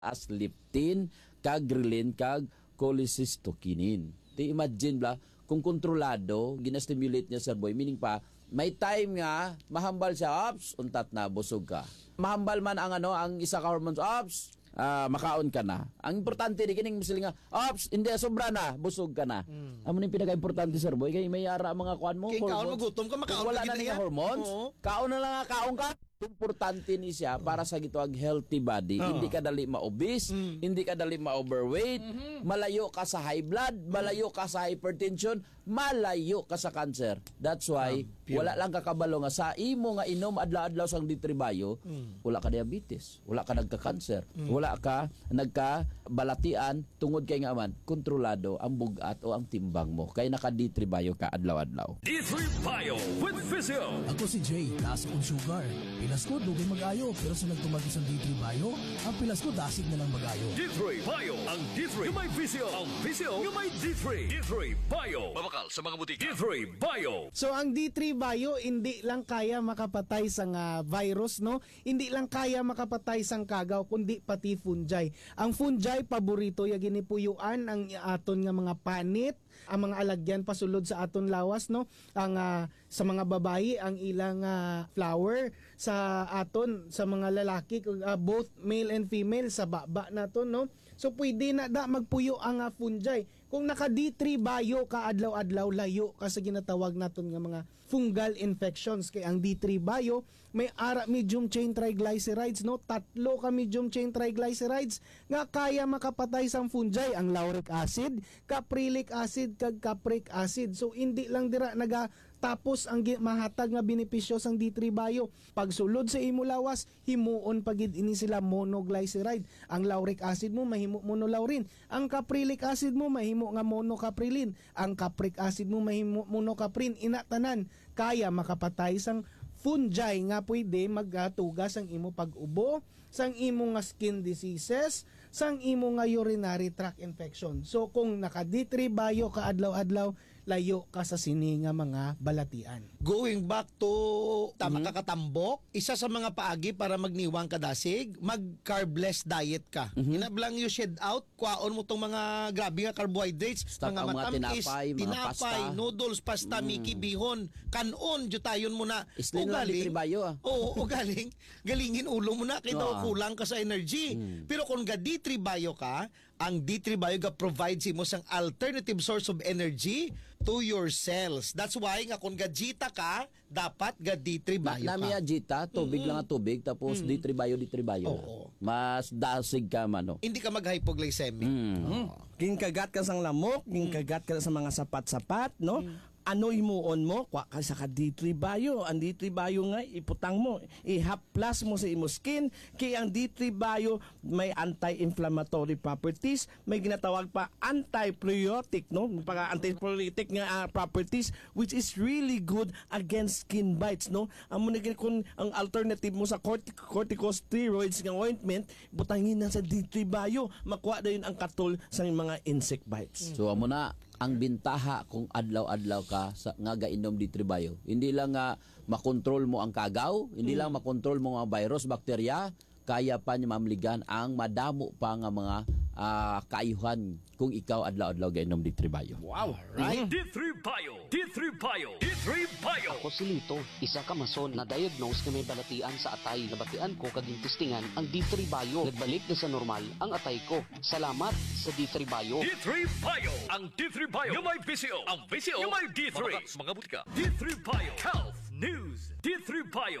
as leptin, kag ghrelin, kag cholecystokinin. Di imagine bla, kung kontrolado, ginastimulate niya sa boy, meaning pa, may time nga, mahambal siya, ops, untat na, busog ka. Mahambal man ang ang isa ka hormones, ops, makaon ka na. Ang importante di kining misili nga, ops, hindi sobra na, busog ka na. Amo ni pinaka-importante sir boy, kay may ara mga kuan mo, Kaya kaon mo gutom ka, makaon wala ka na gid nga hormones. Kaon na lang nga kaon ka. Importante ni siya para sa gituag healthy body. Hindi ka dali ma-obese, hindi ka dali ma-overweight, malayo ka sa high blood, malayo ka sa hypertension, malayo ka sa cancer. That's why wala lang kakabalo nga sa imo nga inom adlaw-adlaw sang ditribayo, wala ka diabetes, wala ka nagka-cancer, wala ka nagka-balatian tungod kay nga man kontrolado ang bugat o ang timbang mo. Kay naka-ditribayo ka adlaw-adlaw. D3 Bio with Physio. Ako si Jay, taas akong sugar. Pilas ko, dugay mag-ayo. Pero sa nagtumagi sa D3 Bio, ang pilas ko, dasig na lang mag-ayo. D3 Bio. Ang D3 yung may Physio. Ang Physio yung may D3. D3 Bio. Mabakal sa mga butika. D3 Bio. So ang D3 Bio hindi lang kaya makapatay sa virus, no? Hindi lang kaya makapatay sang kagaw kundi pati fungi. Ang fungi paborito ya ginipuyuan ang aton nga mga panit, ang mga alagyan pasulod sa aton lawas, no? Ang sa mga babayi ang ilang flower, sa aton sa mga lalaki both male and female sa baba naton, no? So pwede na magpuyo ang fungi. Kung naka D3 Bio ka adlaw-adlaw, layo ka sa ginatawag naton nga mga fungal infections. Kay ang D3 Bio may medium chain triglycerides, no? 3 ka medium chain triglycerides nga kaya makapatay sang fungi, ang lauric acid, caprylic acid kag capric acid. So hindi lang dira tapos ang mahatag nga benepisyo sang D3 Bio. Pagsulod sa imo lawas, himuon pagid ini sila monoglyceride. Ang lauric acid mo mahimo monolaurin. Ang caprylic acid mo mahimo nga monocaprilin. Ang capric acid mo mahimo monocaprin. Inatanan kaya makapatay sang fungi nga pwede magatugas ang imo pag-ubo, sang imo nga skin diseases, sang imo nga urinary tract infection. So kung naka D3 Bio ka adlaw-adlaw, layo ka sa sini nga mga balatian. Going back to kakatambok, isa sa mga paagi para magniwang kadasig, mag-carbless diet ka. Inablang you shed out, kuwaon mo tong mga grabe nga carbohydrates, Start mga ang mga matamis, tinapay, mga pasta. noodles, pasta, miki, bihon, kanon, jutayon mo na. Islin na D3 Bio Oo, galingin ulo mo na, kaya daw kulang ka sa energy. Pero kung ga D3 Bio ka, ang D3 Bio ga provides mo sang alternative source of energy to your cells. That's why nga kung gajita ka, dapat ga D3 Bio ka. Nami jita, tubig lang tubig, tapos D3 Bio. Oo. Mas dasig ka man. Hindi ka mag-hypoglycemic. Ginkagat ka sang lamok, ginkagat ka sa mga sapat-sapat, no? Ano imuon mo? Kwa ka sa D3 Bio. Ang D3 Bio nga, iputang mo. I-haplas mo sa imo skin. Kaya ang D3 Bio may anti-inflammatory properties. May ginatawag pa anti-priotic, no? Anti-priotic nga properties which is really good against skin bites, no? Kung ang alternative mo sa corticosteroids nga ointment, butangin na sa D3 Bio. Makuha na yun ang katol sa mga insect bites. So amo na ang bintaha kung adlaw-adlaw ka sa nga gainom D3 Bio. Hindi lang nga makontrol mo ang kagaw, hindi lang makontrol mo ang virus, bakterya, kaya pa niya mamligan ang madamo pa nga mga kaayuhan kung ikaw adlaw-adlaw gainom D3 Bio. Wow, right? D3 Bio. D3 Bio. D3 Bio. Ako si Lito, isa ka mason na diagnose na may balatian sa atay. Nabatian ko kaging testingan ang D3 Bio. Nagbalik na sa normal ang atay ko. Salamat sa D3 Bio. D3 Bio. Ang D3 Bio yung may Physio. Ang Physio yung may D3. Mabakal sa mga butika. D3 Bio. Health News. D3 Bio.